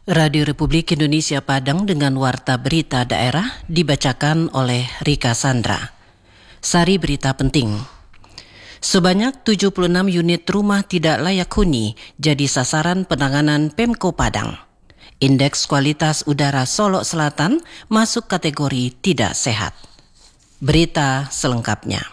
Radio Republik Indonesia Padang dengan Warta Berita Daerah dibacakan oleh Rika Sandra. Sari berita penting. Sebanyak 76 unit rumah tidak layak huni jadi sasaran penanganan Pemko Padang. Indeks kualitas udara Solok Selatan masuk kategori tidak sehat. Berita selengkapnya.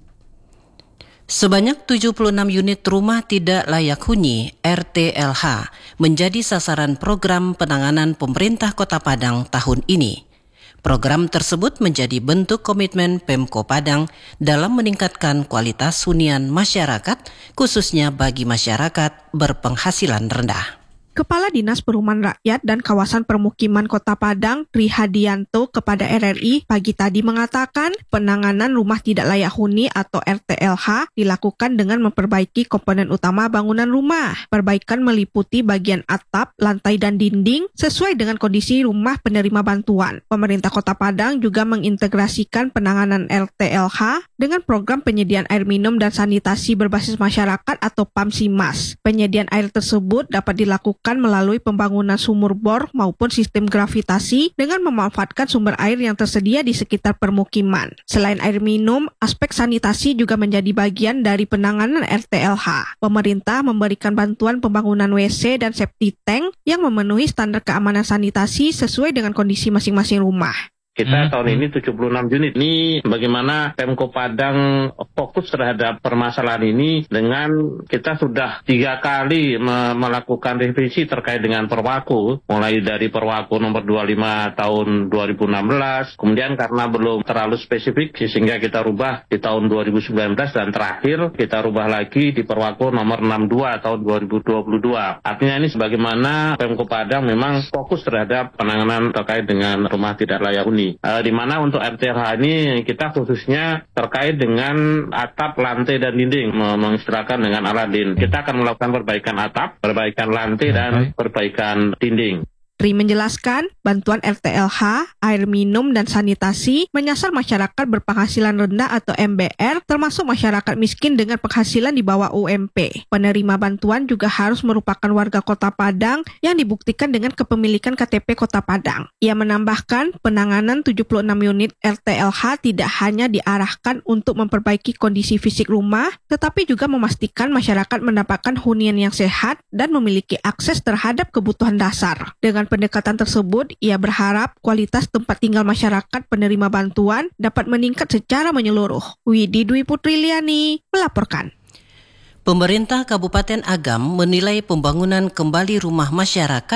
Sebanyak 76 unit rumah tidak layak huni (RTLH) menjadi sasaran program penanganan pemerintah Kota Padang tahun ini. Program tersebut menjadi bentuk komitmen Pemko Padang dalam meningkatkan kualitas hunian masyarakat, khususnya bagi masyarakat berpenghasilan rendah. Kepala Dinas Perumahan Rakyat dan Kawasan Permukiman Kota Padang, Tri Hadianto, kepada RRI pagi tadi mengatakan penanganan rumah tidak layak huni atau RTLH dilakukan dengan memperbaiki komponen utama bangunan rumah. Perbaikan meliputi bagian atap, lantai dan dinding sesuai dengan kondisi rumah penerima bantuan. Pemerintah Kota Padang juga mengintegrasikan penanganan RTLH dengan program penyediaan air minum dan sanitasi berbasis masyarakat atau PAMSIMAS. Penyediaan air tersebut dapat dilakukan melalui pembangunan sumur bor maupun sistem gravitasi dengan memanfaatkan sumber air yang tersedia di sekitar permukiman. Selain air minum, aspek sanitasi juga menjadi bagian dari penanganan RTLH. Pemerintah memberikan bantuan pembangunan WC dan septic tank yang memenuhi standar keamanan sanitasi sesuai dengan kondisi masing-masing rumah. Kita tahun ini 76 unit. Ini bagaimana Pemko Padang fokus terhadap permasalahan ini dengan kita sudah 3 kali melakukan revisi terkait dengan Perwaku. Mulai dari Perwaku nomor 25 tahun 2016. Kemudian karena belum terlalu spesifik sehingga kita rubah di tahun 2019 dan terakhir kita rubah lagi di Perwaku nomor 62 tahun 2022. Artinya ini sebagaimana Pemko Padang memang fokus terhadap penanganan terkait dengan rumah tidak layak huni. Di mana untuk RTLH ini kita khususnya terkait dengan atap, lantai, dan dinding, mengistilahkan dengan Aladin. Kita akan melakukan perbaikan atap, perbaikan lantai, dan perbaikan dinding. Tri menjelaskan, bantuan RTLH, air minum dan sanitasi menyasar masyarakat berpenghasilan rendah atau MBR, termasuk masyarakat miskin dengan penghasilan di bawah UMP. Penerima bantuan juga harus merupakan warga Kota Padang yang dibuktikan dengan kepemilikan KTP Kota Padang. Ia menambahkan, penanganan 76 unit RTLH tidak hanya diarahkan untuk memperbaiki kondisi fisik rumah, tetapi juga memastikan masyarakat mendapatkan hunian yang sehat dan memiliki akses terhadap kebutuhan dasar. Dengan pendekatan tersebut, ia berharap kualitas tempat tinggal masyarakat penerima bantuan dapat meningkat secara menyeluruh. Widi Dwi Putriliani melaporkan. Pemerintah Kabupaten Agam menilai pembangunan kembali rumah masyarakat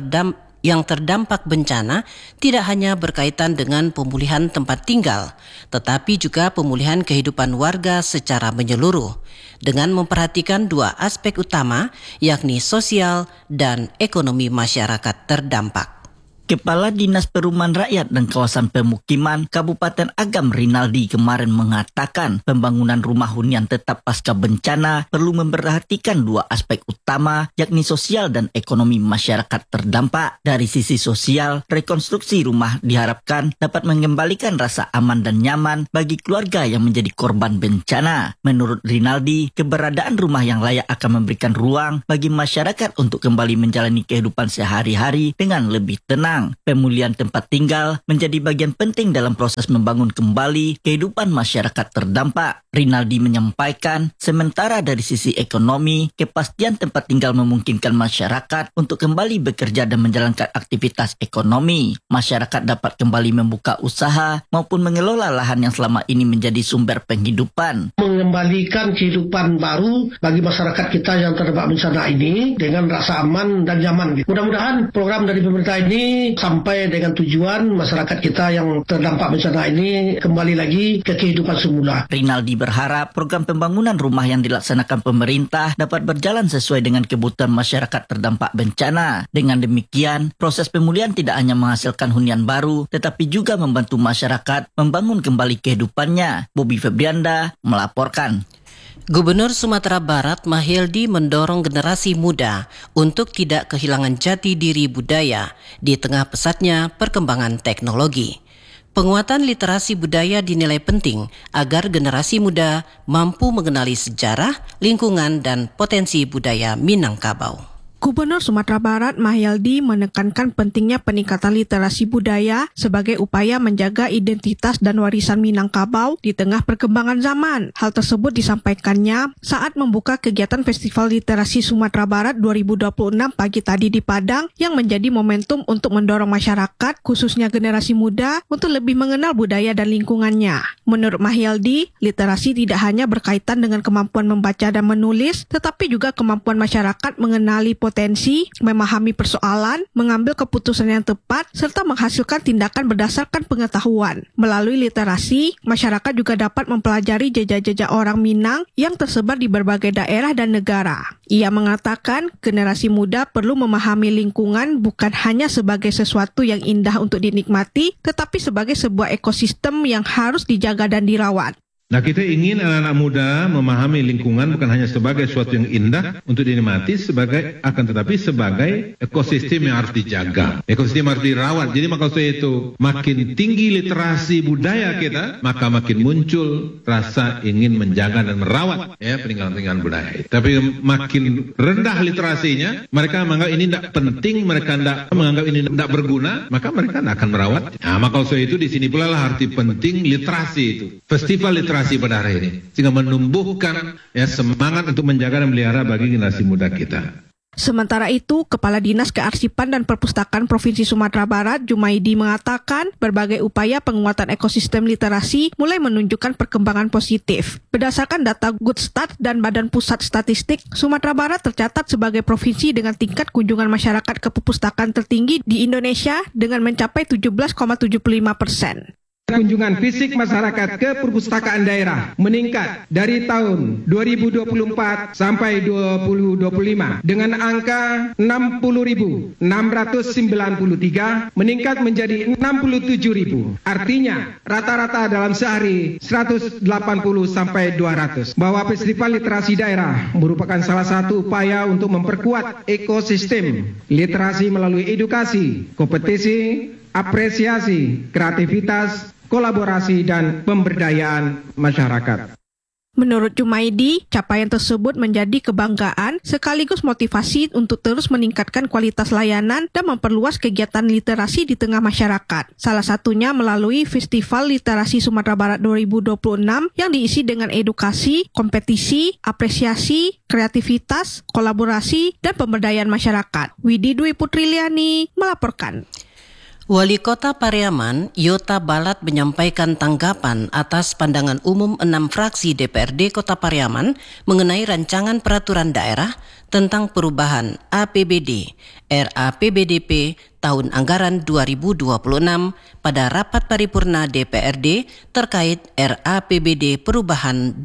yang terdampak bencana tidak hanya berkaitan dengan pemulihan tempat tinggal, tetapi juga pemulihan kehidupan warga secara menyeluruh, dengan memperhatikan 2 aspek utama, yakni sosial dan ekonomi masyarakat terdampak. Kepala Dinas Perumahan Rakyat dan Kawasan Pemukiman Kabupaten Agam Rinaldi kemarin mengatakan pembangunan rumah hunian tetap pasca bencana perlu memperhatikan 2 aspek utama, yakni sosial dan ekonomi masyarakat terdampak. Dari sisi sosial, rekonstruksi rumah diharapkan dapat mengembalikan rasa aman dan nyaman bagi keluarga yang menjadi korban bencana. Menurut Rinaldi, keberadaan rumah yang layak akan memberikan ruang bagi masyarakat untuk kembali menjalani kehidupan sehari-hari dengan lebih tenang. Pemulihan tempat tinggal menjadi bagian penting dalam proses membangun kembali kehidupan masyarakat terdampak. Rinaldi menyampaikan, sementara dari sisi ekonomi, kepastian tempat tinggal memungkinkan masyarakat untuk kembali bekerja dan menjalankan aktivitas ekonomi. Masyarakat dapat kembali membuka usaha maupun mengelola lahan yang selama ini menjadi sumber penghidupan. Mengembalikan kehidupan baru bagi masyarakat kita yang terdampak bencana ini dengan rasa aman dan nyaman. Mudah-mudahan program dari pemerintah ini sampai dengan tujuan masyarakat kita yang terdampak bencana ini kembali lagi ke kehidupan semula. Rinaldi berharap program pembangunan rumah yang dilaksanakan pemerintah dapat berjalan sesuai dengan kebutuhan masyarakat terdampak bencana. Dengan demikian, proses pemulihan tidak hanya menghasilkan hunian baru, tetapi juga membantu masyarakat membangun kembali kehidupannya. Bobby Febrianda melaporkan. Gubernur Sumatera Barat Mahildi mendorong generasi muda untuk tidak kehilangan jati diri budaya di tengah pesatnya perkembangan teknologi. Penguatan literasi budaya dinilai penting agar generasi muda mampu mengenali sejarah, lingkungan, dan potensi budaya Minangkabau. Gubernur Sumatera Barat Mahyaldi menekankan pentingnya peningkatan literasi budaya sebagai upaya menjaga identitas dan warisan Minangkabau di tengah perkembangan zaman. Hal tersebut disampaikannya saat membuka kegiatan Festival Literasi Sumatera Barat 2026 pagi tadi di Padang yang menjadi momentum untuk mendorong masyarakat, khususnya generasi muda, untuk lebih mengenal budaya dan lingkungannya. Menurut Mahyaldi, literasi tidak hanya berkaitan dengan kemampuan membaca dan menulis, tetapi juga kemampuan masyarakat mengenali potensi, memahami persoalan, mengambil keputusan yang tepat, serta menghasilkan tindakan berdasarkan pengetahuan. Melalui literasi, masyarakat juga dapat mempelajari jejak-jejak orang Minang yang tersebar di berbagai daerah dan negara. Ia mengatakan, generasi muda perlu memahami lingkungan bukan hanya sebagai sesuatu yang indah untuk dinikmati, tetapi sebagai sebuah ekosistem yang harus dijaga dan dirawat. Nah, kita ingin anak-anak muda memahami lingkungan bukan hanya sebagai sesuatu yang indah untuk dinikmati, tetapi sebagai ekosistem yang harus dijaga, ekosistem yang harus dirawat. Jadi maksud itu, makin tinggi literasi budaya kita, maka makin muncul rasa ingin menjaga dan merawat peninggalan-peninggalan budaya. Tapi makin rendah literasinya, mereka menganggap ini tidak penting, mereka menganggap ini tidak berguna, maka mereka tidak akan merawat. Nah, maksud itu di sini pula lah arti penting literasi itu. Festival literasi pada hari ini, sehingga menumbuhkan semangat untuk menjaga dan melihara bagi generasi muda kita. Sementara itu, Kepala Dinas Kearsipan dan Perpustakaan Provinsi Sumatera Barat, Jumaidi, mengatakan berbagai upaya penguatan ekosistem literasi mulai menunjukkan perkembangan positif. Berdasarkan data Goodstat dan Badan Pusat Statistik, Sumatera Barat tercatat sebagai provinsi dengan tingkat kunjungan masyarakat ke perpustakaan tertinggi di Indonesia dengan mencapai 17,75%. Kunjungan fisik masyarakat ke perpustakaan daerah meningkat dari tahun 2024 sampai 2025 dengan angka 60.693 meningkat menjadi 67.000. Artinya rata-rata dalam sehari 180 sampai 200. Bahwa Festival Literasi Daerah merupakan salah satu upaya untuk memperkuat ekosistem literasi melalui edukasi, kompetisi, apresiasi, kreativitas, kolaborasi, dan pemberdayaan masyarakat. Menurut Jumaidi, capaian tersebut menjadi kebanggaan sekaligus motivasi untuk terus meningkatkan kualitas layanan dan memperluas kegiatan literasi di tengah masyarakat. Salah satunya melalui Festival Literasi Sumatera Barat 2026 yang diisi dengan edukasi, kompetisi, apresiasi, kreativitas, kolaborasi, dan pemberdayaan masyarakat. Widi Dwi Putriliani melaporkan. Wali Kota Pariaman, Yota Balat menyampaikan tanggapan atas pandangan umum 6 fraksi DPRD Kota Pariaman mengenai rancangan peraturan daerah tentang perubahan APBD, RAPBDP tahun anggaran 2026 pada rapat paripurna DPRD terkait RAPBD perubahan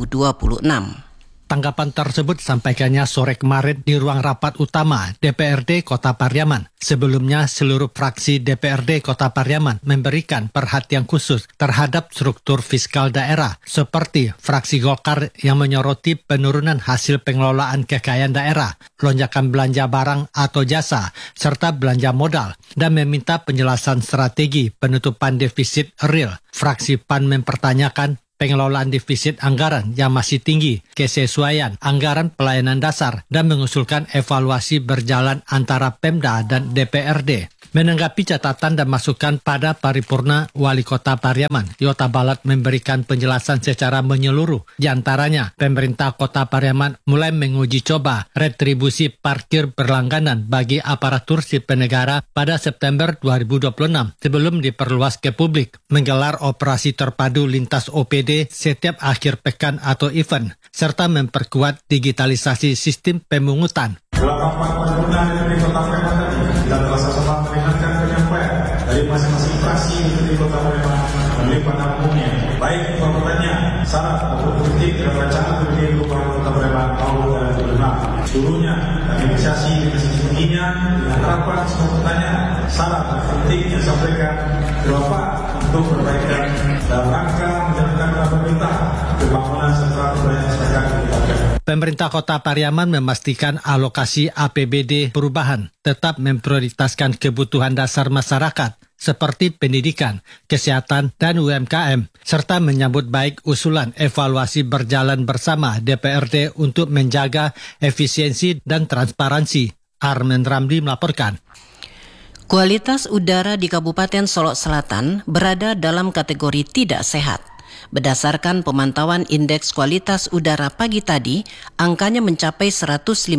2026. Tanggapan tersebut disampaikannya sore kemarin di ruang rapat utama DPRD Kota Pariaman. Sebelumnya, seluruh fraksi DPRD Kota Pariaman memberikan perhatian khusus terhadap struktur fiskal daerah, seperti fraksi Golkar yang menyoroti penurunan hasil pengelolaan kekayaan daerah, lonjakan belanja barang atau jasa, serta belanja modal, dan meminta penjelasan strategi penutupan defisit real. Fraksi PAN mempertanyakan pengelolaan defisit anggaran yang masih tinggi, kesesuaian anggaran pelayanan dasar, dan mengusulkan evaluasi berjalan antara Pemda dan DPRD. Menanggapi catatan dan masukan pada paripurna Wali Kota Pariaman, Yota Balat memberikan penjelasan secara menyeluruh. Di antaranya, pemerintah Kota Pariaman mulai menguji coba retribusi parkir berlangganan bagi aparatur sipil negara pada September 2026 sebelum diperluas ke publik, menggelar operasi terpadu lintas OPD setiap akhir pekan atau event, serta memperkuat digitalisasi sistem pemungutan. Dalam rapat paripurna DPRD Kota Pariaman tadi, kita telah sama-sama mendengarkan penyampaian dari masing-masing fraksi di Kota Pariaman melalui pandangan umumnya, baik permohonan syarat maupun kritik dalam rancangan APBD perubahan Kota Pariaman tahun 2026. Seluruhnya kami apresiasi dengan setingginya dengan harapan semua pertanyaan, syarat dan kritik yang disampaikan bermanfaat untuk perbaikan dalam rangka menjalankan pemerintah pembangunan serta pemberdayaan masyarakat di Kota Pariaman. Pemerintah Kota Pariaman memastikan alokasi APBD perubahan tetap memprioritaskan kebutuhan dasar masyarakat seperti pendidikan, kesehatan, dan UMKM, serta menyambut baik usulan evaluasi berjalan bersama DPRD untuk menjaga efisiensi dan transparansi. Armen Ramli melaporkan. Kualitas udara di Kabupaten Solok Selatan berada dalam kategori tidak sehat. Berdasarkan pemantauan indeks kualitas udara pagi tadi, angkanya mencapai 153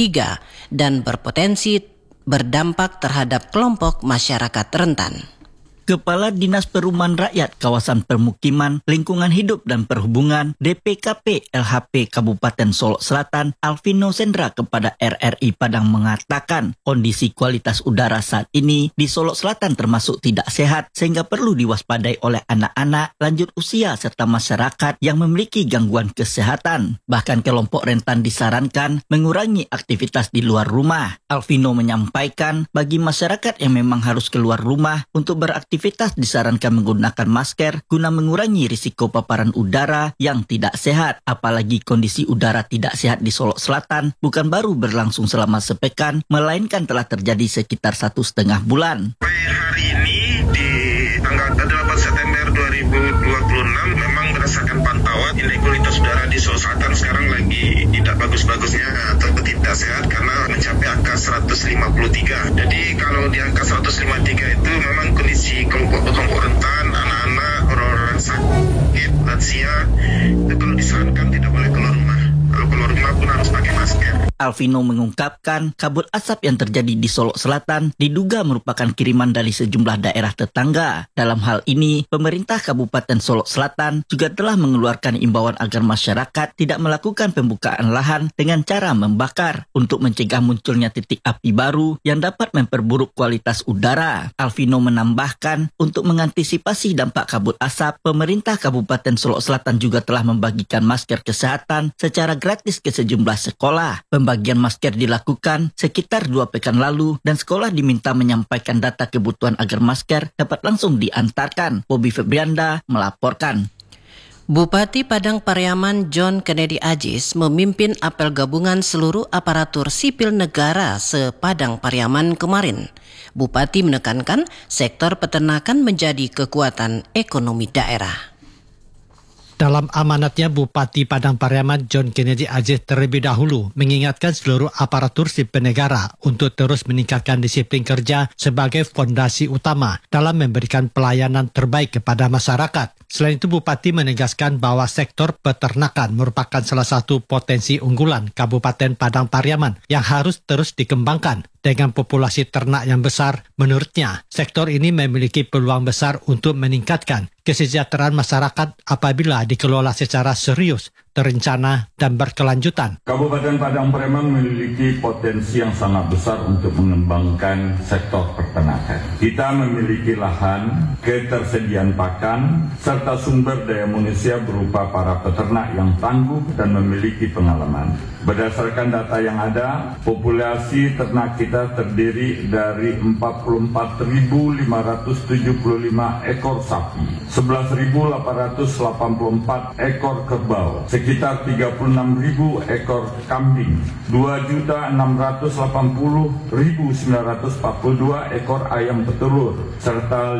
dan berpotensi berdampak terhadap kelompok masyarakat rentan. Kepala Dinas Perumahan Rakyat Kawasan Permukiman, Lingkungan Hidup dan Perhubungan DPKP LHP Kabupaten Solok Selatan, Alvino Sendra kepada RRI Padang mengatakan kondisi kualitas udara saat ini di Solok Selatan termasuk tidak sehat sehingga perlu diwaspadai oleh anak-anak, lanjut usia serta masyarakat yang memiliki gangguan kesehatan. Bahkan kelompok rentan disarankan mengurangi aktivitas di luar rumah. Alvino menyampaikan bagi masyarakat yang memang harus keluar rumah untuk beraktivitas disarankan menggunakan masker guna mengurangi risiko paparan udara yang tidak sehat. Apalagi kondisi udara tidak sehat di Solok Selatan bukan baru berlangsung selama sepekan, melainkan telah terjadi sekitar 1,5 bulan. Hari ini di tanggal 8 September 2026 memang berdasarkan pantauan indeks kualitas udara di Solok Selatan sekarang lagi tidak bagus-bagusnya atau tidak sehat karena mencapai angka 153. Jadi kalau di angka 153 itu memang kondisi kelompok rentan, anak-anak, orang-orang sakit, lansia, itu kalau disarankan tidak boleh keluar rumah. Kalau keluar rumah pun harus pakai masker. Alvino mengungkapkan kabut asap yang terjadi di Solok Selatan diduga merupakan kiriman dari sejumlah daerah tetangga. Dalam hal ini, pemerintah Kabupaten Solok Selatan juga telah mengeluarkan imbauan agar masyarakat tidak melakukan pembukaan lahan dengan cara membakar untuk mencegah munculnya titik api baru yang dapat memperburuk kualitas udara. Alvino menambahkan, untuk mengantisipasi dampak kabut asap, pemerintah Kabupaten Solok Selatan juga telah membagikan masker kesehatan secara gratis ke sejumlah sekolah. Pembagian masker dilakukan sekitar 2 pekan lalu dan sekolah diminta menyampaikan data kebutuhan agar masker dapat langsung diantarkan. Bobby Febrianda melaporkan. Bupati Padang Pariaman John Kennedy Ajis memimpin apel gabungan seluruh aparatur sipil negara se-Padang Pariaman kemarin. Bupati menekankan sektor peternakan menjadi kekuatan ekonomi daerah. Dalam amanatnya, Bupati Padang Pariaman John Kennedy Ajis terlebih dahulu mengingatkan seluruh aparatur sipil negara untuk terus meningkatkan disiplin kerja sebagai fondasi utama dalam memberikan pelayanan terbaik kepada masyarakat. Selain itu, Bupati menegaskan bahwa sektor peternakan merupakan salah satu potensi unggulan Kabupaten Padang Pariaman yang harus terus dikembangkan. Dengan populasi ternak yang besar, menurutnya, sektor ini memiliki peluang besar untuk meningkatkan kesejahteraan masyarakat apabila dikelola secara serius, terencana, dan berkelanjutan. Kabupaten Padang Pariaman memiliki potensi yang sangat besar untuk mengembangkan sektor peternakan. Kita memiliki lahan, ketersediaan pakan, serta sumber daya manusia berupa para peternak yang tangguh dan memiliki pengalaman. Berdasarkan data yang ada, populasi ternak kita terdiri dari 44.575 ekor sapi, 11.884 ekor kerbau, sekitar 36.000 ekor kambing, 2.680.942 ekor ayam petelur, serta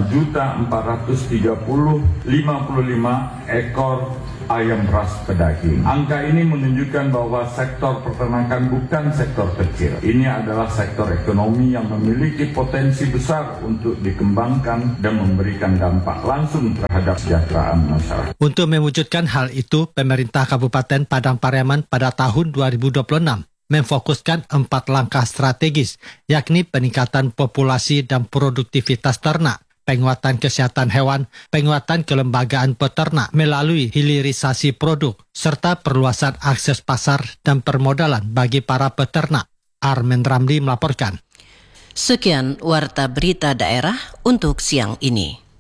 5.430.055 ekor ayam ras pedaging. Angka ini menunjukkan bahwa sektor peternakan bukan sektor kecil. Ini adalah sektor ekonomi yang memiliki potensi besar untuk dikembangkan dan memberikan dampak langsung terhadap kesejahteraan masyarakat. Untuk mewujudkan hal itu, pemerintah Kabupaten Padang Pariaman pada tahun 2026 memfokuskan 4 langkah strategis, yakni peningkatan populasi dan produktivitas ternak, penguatan kesehatan hewan, penguatan kelembagaan peternak melalui hilirisasi produk, serta perluasan akses pasar dan permodalan bagi para peternak. Armen Ramli melaporkan. Sekian Warta Berita Daerah untuk siang ini.